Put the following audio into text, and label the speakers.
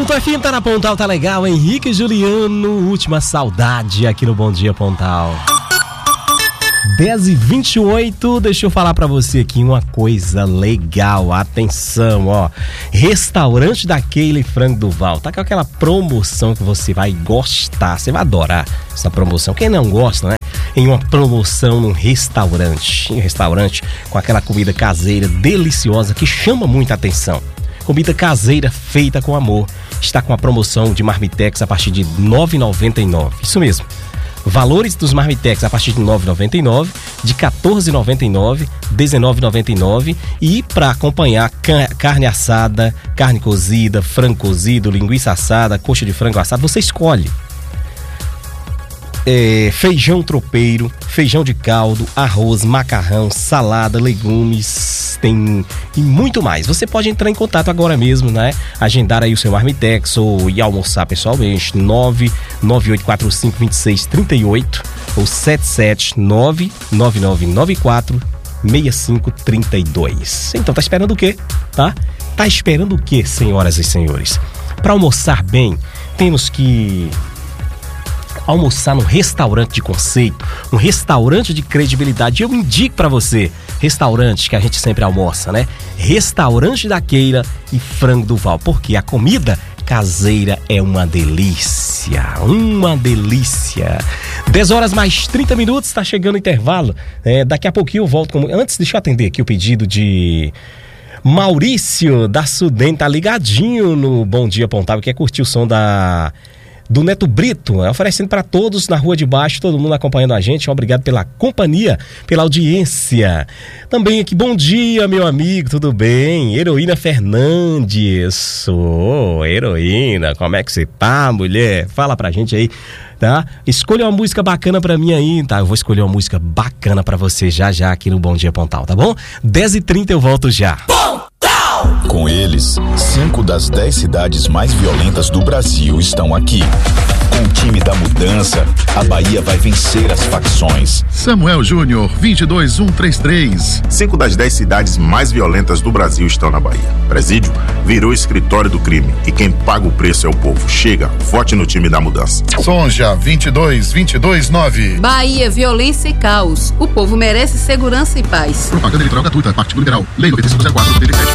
Speaker 1: Ponto FM tá na Pontal, tá legal. Henrique e Juliano, última saudade aqui no Bom Dia Pontal. 10h28, deixa eu falar pra você aqui uma coisa legal, atenção, ó. Restaurante da Keila e Frango do Val, tá com aquela promoção que você vai gostar, você vai adorar essa promoção. Quem não gosta, né? Em uma promoção num restaurante, com aquela comida caseira deliciosa que chama muita atenção. Comida caseira feita com amor. Está com a promoção de Marmitex a partir de R$ 9,99. Isso mesmo. Valores dos Marmitex a partir de R$ 9,99, de R$ 14,99, R$ 19,99 e para acompanhar carne assada, carne cozida, frango cozido, linguiça assada, coxa de frango assado, você escolhe. Feijão tropeiro, feijão de caldo, arroz, macarrão, salada, legumes, tem e muito mais. Você pode entrar em contato agora mesmo, né? Agendar aí o seu Marmitex ou ir almoçar pessoalmente, 998452638 ou 77999946532. Então tá esperando o quê? Tá esperando o quê, senhoras e senhores? Para almoçar bem, temos que almoçar num restaurante de conceito, um restaurante de credibilidade. Eu indico pra você, restaurante que a gente sempre almoça, né? Restaurante da Keila e Frango do Val, porque a comida caseira é uma delícia, uma delícia. 10h mais 30, tá chegando o intervalo. Daqui a pouquinho eu volto com... Antes, deixa eu atender aqui o pedido de... Maurício da Sudene, tá ligadinho no Bom Dia Pontal, quer curtir o som do Neto Brito, oferecendo para todos na Rua de Baixo, todo mundo acompanhando a gente. Obrigado pela companhia, pela audiência. Também aqui, bom dia, meu amigo, tudo bem? Heroína Fernandes. Heroína, como é que você tá, mulher? Fala pra gente aí, tá? Escolha uma música bacana pra mim aí, tá? Eu vou escolher uma música bacana pra você já aqui no Bom Dia Pontal, tá bom? 10h30 eu volto já.
Speaker 2: Com eles, 5 das 10 cidades mais violentas do Brasil estão aqui. Com o time da mudança, a Bahia vai vencer as facções.
Speaker 3: Samuel Júnior, 22133.
Speaker 4: 5 das 10 cidades mais violentas do Brasil estão na Bahia. Presídio virou escritório do crime e quem paga o preço é o povo. Chega, vote no time da mudança.
Speaker 3: Sonja, 22229.
Speaker 5: Bahia, violência e caos. O povo merece segurança e paz.
Speaker 3: Propaganda eleitoral gratuita, Partido Liberal. Lei 9504, 2007.